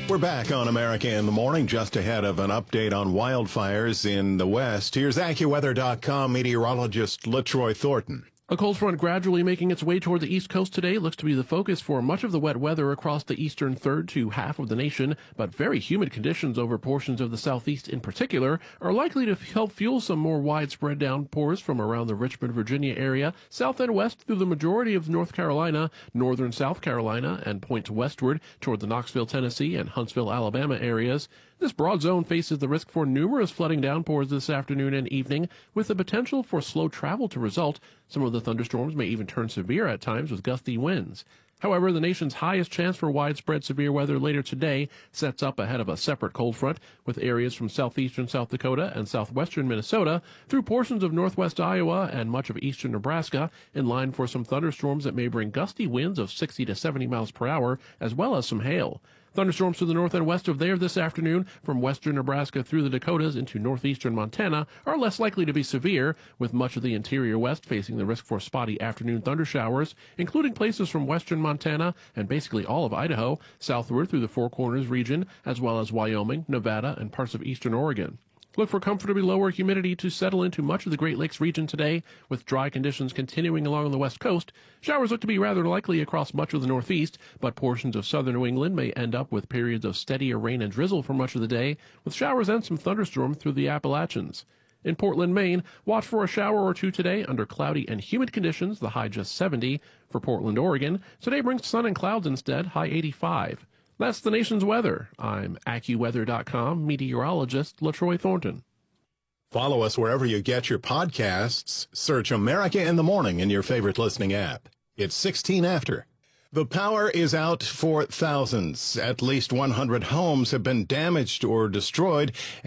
We're back on America in the Morning, just ahead of an update on wildfires in the West. Here's AccuWeather.com meteorologist LaTroy Thornton. A cold front gradually making its way toward the East Coast today looks to be the focus for much of the wet weather across the eastern third to half of the nation, but very humid conditions over portions of the southeast in particular are likely to help fuel some more widespread downpours from around the Richmond, Virginia area, south and west through the majority of North Carolina, northern South Carolina, and points westward toward the Knoxville, Tennessee, and Huntsville, Alabama areas. This broad zone faces the risk for numerous flooding downpours this afternoon and evening, with the potential for slow travel to result. Some of the thunderstorms may even turn severe at times with gusty winds. However, the nation's highest chance for widespread severe weather later today sets up ahead of a separate cold front, with areas from southeastern South Dakota and southwestern Minnesota through portions of northwest Iowa and much of eastern Nebraska in line for some thunderstorms that may bring gusty winds of 60 to 70 miles per hour, as well as some hail. Thunderstorms to the north and west of there this afternoon from western Nebraska through the Dakotas into northeastern Montana are less likely to be severe, with much of the interior west facing the risk for spotty afternoon thundershowers, including places from western Montana and basically all of Idaho, southward through the Four Corners region, as well as Wyoming, Nevada, and parts of eastern Oregon. Look for comfortably lower humidity to settle into much of the Great Lakes region today, with dry conditions continuing along the west coast. Showers look to be rather likely across much of the northeast, but portions of southern New England may end up with periods of steadier rain and drizzle for much of the day, with showers and some thunderstorms through the Appalachians. In Portland, Maine, watch for a shower or two today under cloudy and humid conditions, the high just 70. For Portland, Oregon, today brings sun and clouds instead, high 85. That's the nation's weather. I'm AccuWeather.com meteorologist LaTroy Thornton. Follow us wherever you get your podcasts. Search America in the Morning in your favorite listening app. It's 16 after. The power is out for thousands. At least 100 homes have been damaged or destroyed.